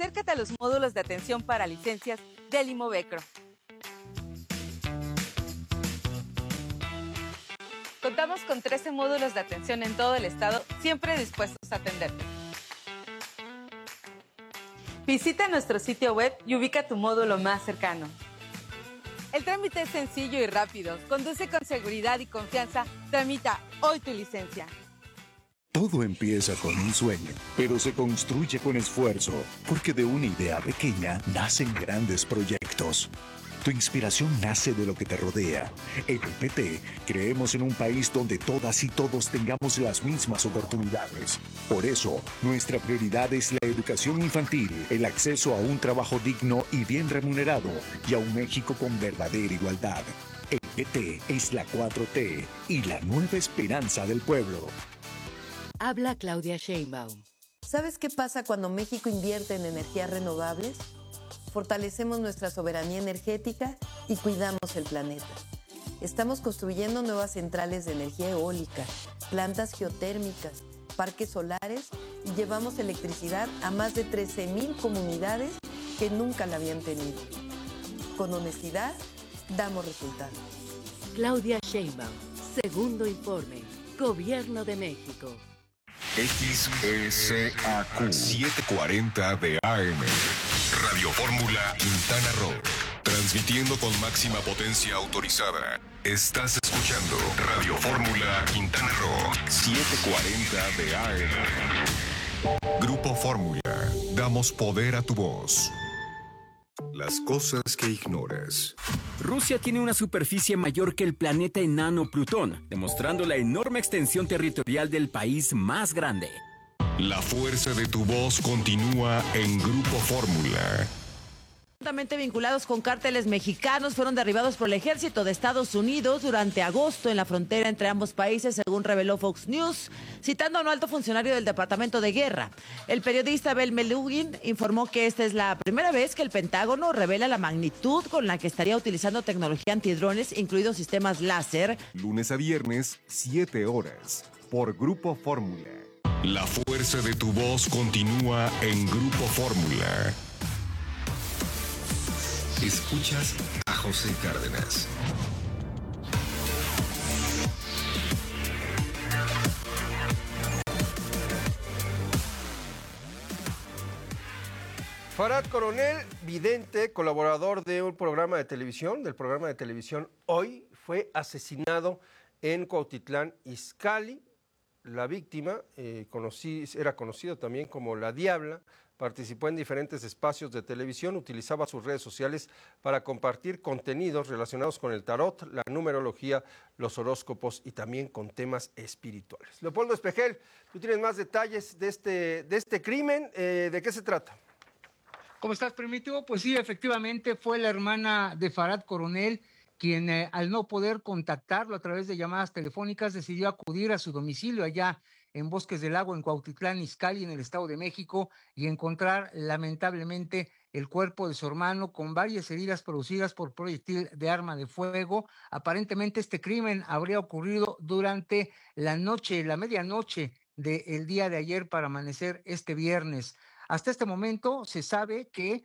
Acércate a los módulos de atención para licencias del Imovecro. Contamos con 13 módulos de atención en todo el estado, siempre dispuestos a atenderte. Visita nuestro sitio web y ubica tu módulo más cercano. El trámite es sencillo y rápido. Conduce con seguridad y confianza. Tramita hoy tu licencia. Todo empieza con un sueño, pero se construye con esfuerzo, porque de una idea pequeña nacen grandes proyectos. Tu inspiración nace de lo que te rodea. En el PT creemos en un país donde todas y todos tengamos las mismas oportunidades. Por eso, nuestra prioridad es la educación infantil, el acceso a un trabajo digno y bien remunerado, y a un México con verdadera igualdad. El PT es la 4T y la nueva esperanza del pueblo. Habla Claudia Sheinbaum. ¿Sabes qué pasa cuando México invierte en energías renovables? Fortalecemos nuestra soberanía energética y cuidamos el planeta. Estamos construyendo nuevas centrales de energía eólica, plantas geotérmicas, parques solares y llevamos electricidad a más de 13,000 comunidades que nunca la habían tenido. Con honestidad, damos resultados. Claudia Sheinbaum, segundo informe, Gobierno de México. XECAQ 740 de AM. Radio Fórmula Quintana Roo. Transmitiendo con máxima potencia autorizada. Estás escuchando Radio Fórmula Quintana Roo 740 de AM. Grupo Fórmula. Damos poder a tu voz. Las cosas que ignoras. Rusia tiene una superficie mayor que el planeta enano Plutón, demostrando la enorme extensión territorial del país más grande. La fuerza de tu voz continúa en Grupo Fórmula. Presuntamente vinculados con cárteles mexicanos fueron derribados por el ejército de Estados Unidos durante agosto en la frontera entre ambos países, según reveló Fox News, citando a un alto funcionario del Departamento de Guerra. El periodista Bel Melugin informó que esta es la primera vez que el Pentágono revela la magnitud con la que estaría utilizando tecnología antidrones, incluidos sistemas láser. Lunes a viernes, 7 horas, por Grupo Fórmula. La fuerza de tu voz continúa en Grupo Fórmula. Escuchas a José Cárdenas. Farad Coronel, vidente, colaborador de un programa de televisión, del programa de televisión Hoy, fue asesinado en Cuautitlán Izcalli. La víctima era conocido también como La Diabla. Participó en diferentes espacios de televisión, utilizaba sus redes sociales para compartir contenidos relacionados con el tarot, la numerología, los horóscopos y también con temas espirituales. Leopoldo Espejel, tú tienes más detalles de este crimen. ¿De qué se trata? ¿Cómo estás, Primitivo? Pues sí, efectivamente fue la hermana de Farad Coronel quien al no poder contactarlo a través de llamadas telefónicas decidió acudir a su domicilio allá en Bosques del Lago, en Cuautitlán Izcalli, en el Estado de México, y encontrar lamentablemente el cuerpo de su hermano con varias heridas producidas por proyectil de arma de fuego. Aparentemente este crimen habría ocurrido durante la medianoche del día de ayer para amanecer este viernes. Hasta este momento se sabe que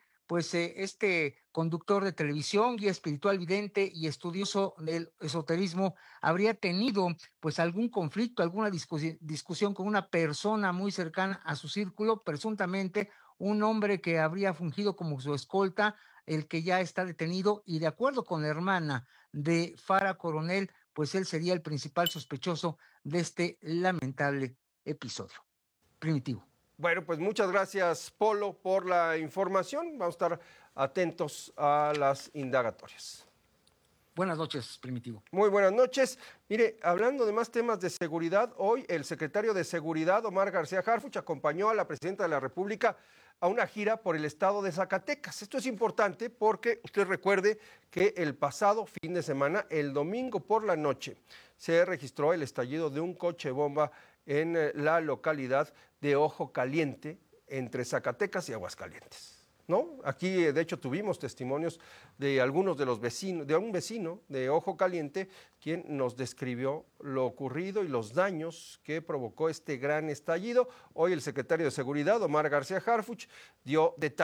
este conductor de televisión, guía espiritual vidente y estudioso del esoterismo habría tenido algún conflicto, alguna discusión con una persona muy cercana a su círculo, presuntamente un hombre que habría fungido como su escolta, el que ya está detenido, y de acuerdo con la hermana de Farad Coronel, él sería el principal sospechoso de este lamentable episodio. Primitivo. Bueno, pues muchas gracias, Polo, por la información. Vamos a estar atentos a las indagatorias. Buenas noches, Primitivo. Muy buenas noches. Mire, hablando de más temas de seguridad, hoy el secretario de Seguridad, Omar García Harfuch, acompañó a la presidenta de la República a una gira por el estado de Zacatecas. Esto es importante porque usted recuerde que el pasado fin de semana, el domingo por la noche, se registró el estallido de un coche bomba en la localidad de Ojo Caliente, entre Zacatecas y Aguascalientes, ¿no? Aquí, de hecho, tuvimos testimonios de algunos de los vecinos, de un vecino de Ojo Caliente, quien nos describió lo ocurrido y los daños que provocó este gran estallido. Hoy el secretario de Seguridad, Omar García Harfuch, dio detalles